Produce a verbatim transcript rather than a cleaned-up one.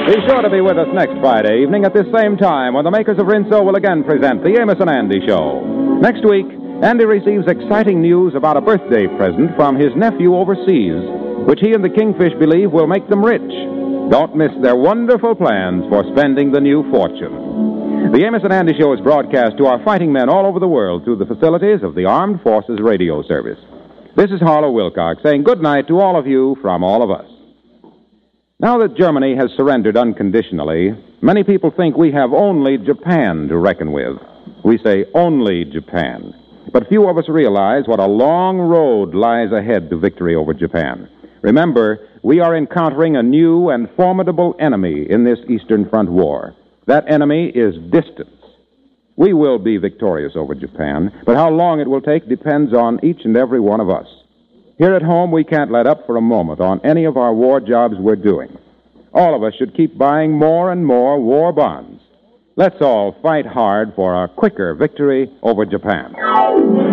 Be sure to be with us next Friday evening at this same time when the makers of Rinso will again present the Amos and Andy Show. Next week, Andy receives exciting news about a birthday present from his nephew overseas, which he and the Kingfish believe will make them rich. Don't miss their wonderful plans for spending the new fortune. The Amos and Andy Show is broadcast to our fighting men all over the world through the facilities of the Armed Forces Radio Service. This is Harlow Wilcox saying good night to all of you from all of us. Now that Germany has surrendered unconditionally, many people think we have only Japan to reckon with. We say only Japan. But few of us realize what a long road lies ahead to victory over Japan. Remember, we are encountering a new and formidable enemy in this Eastern Front war. That enemy is distance. We will be victorious over Japan, but how long it will take depends on each and every one of us. Here at home, we can't let up for a moment on any of our war jobs we're doing. All of us should keep buying more and more war bonds. Let's all fight hard for a quicker victory over Japan.